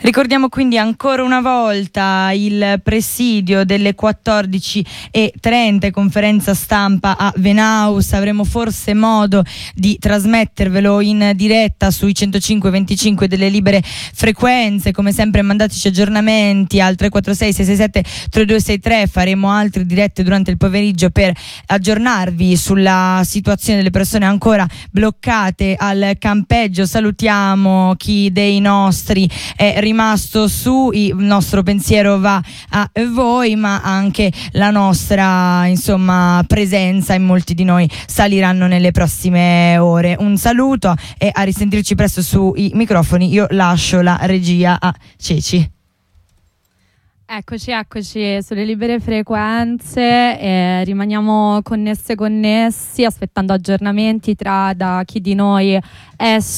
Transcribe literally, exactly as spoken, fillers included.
Ricordiamo quindi ancora una volta il presidio delle quattordici e trenta, conferenza stampa a Venaus. Avremo forse modo di trasmettervelo in diretta sui centocinque venticinque delle libere frequenze. Come sempre mandateci aggiornamenti al tre quattro sei sei sei sette tre due sei tre. Faremo altre dirette durante il pomeriggio per aggiornarvi sulla situazione delle persone ancora bloccate al campeggio. Salutiamo chi dei nostri è rimasto su, il nostro pensiero va a voi, ma anche la nostra insomma presenza in molti di noi saliranno nelle prossime ore. Un saluto e a risentirci presto sui microfoni. Io lascio la regia a Ceci. Eccoci, eccoci sulle libere frequenze, eh, rimaniamo connesse connessi aspettando aggiornamenti tra da chi di noi è